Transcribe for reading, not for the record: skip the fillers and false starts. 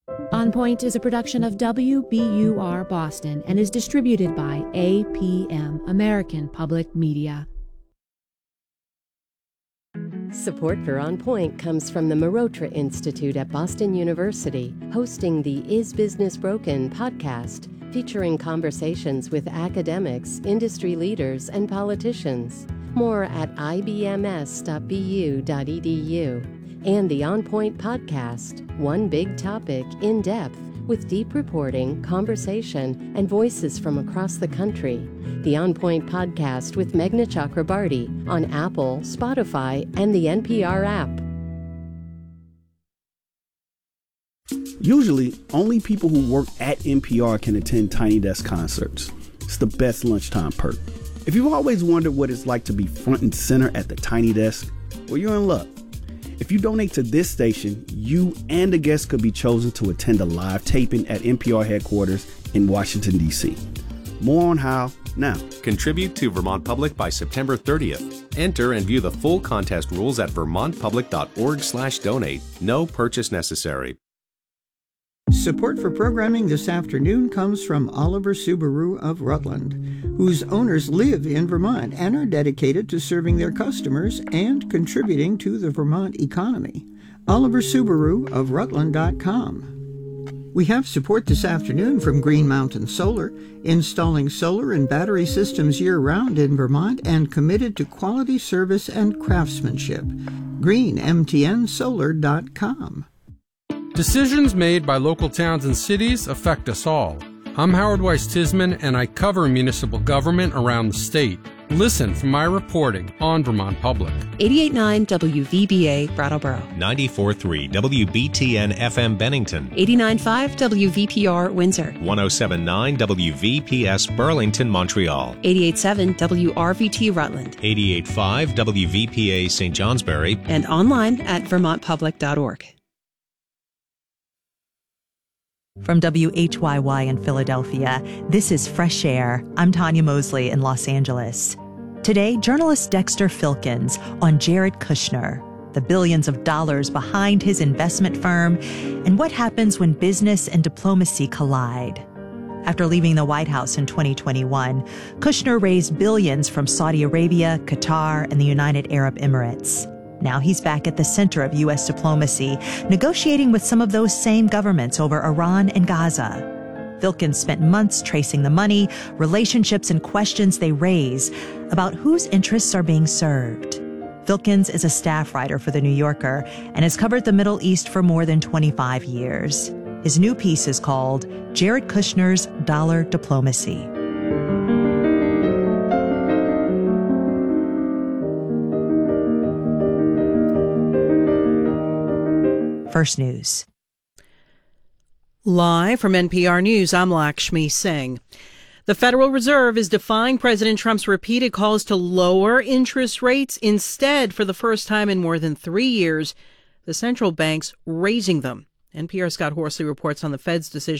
On Point is a production of WBUR Boston and is distributed by APM, American Public Media. Support for On Point comes from the Marotra Institute at Boston University, hosting the Is Business Broken podcast, featuring conversations with academics, industry leaders, and politicians. More at ibms.bu.edu. And the On Point podcast, one big topic in depth, with deep reporting, conversation, and voices from across the country. The On Point podcast with Meghna Chakrabarti on Apple, Spotify, and the NPR app. Usually, only people who work at NPR can attend Tiny Desk concerts. It's the best lunchtime perk. If you've always wondered what it's like to be front and center at the Tiny Desk, well, you're in luck. If you donate to this station, you and a guest could be chosen to attend a live taping at NPR headquarters in Washington, D.C. More on how now. Contribute to Vermont Public by September 30th. Enter and view the full contest rules at vermontpublic.org/donate. No purchase necessary. Support for programming this afternoon comes from Oliver Subaru of Rutland, whose owners live in Vermont and are dedicated to serving their customers and contributing to the Vermont economy. Oliver Subaru of Rutland.com. We have support this afternoon from Green Mountain Solar, installing solar and battery systems year-round in Vermont and committed to quality service and craftsmanship. GreenMTNSolar.com. Decisions made by local towns and cities affect us all. I'm Howard Weiss-Tisman, and I cover municipal government around the state. Listen for my reporting on Vermont Public. 88.9 WVBA Brattleboro. 94.3 WBTN FM Bennington. 89.5 WVPR Windsor. 107.9 WVPS Burlington, Montreal. 88.7 WRVT Rutland. 88.5 WVPA St. Johnsbury. And online at vermontpublic.org. From WHYY in Philadelphia, this is Fresh Air. I'm Tanya Mosley in Los Angeles. Today, journalist Dexter Filkins on Jared Kushner, the billions of dollars behind his investment firm, and what happens when business and diplomacy collide. After leaving the White House in 2021, Kushner raised billions from Saudi Arabia, Qatar, and the United Arab Emirates. Now he's back at the center of U.S. diplomacy, negotiating with some of those same governments over Iran and Gaza. Filkins spent months tracing the money, relationships, and questions they raise about whose interests are being served. Filkins is a staff writer for The New Yorker and has covered the Middle East for more than 25 years. His new piece is called Jared Kushner's Dollar Diplomacy. First News. Live from NPR News, I'm Lakshmi Singh. The Federal Reserve is defying President Trump's repeated calls to lower interest rates. Instead, for the first time in more than 3 years, the central bank's raising them. NPR's Scott Horsley reports on the Fed's decision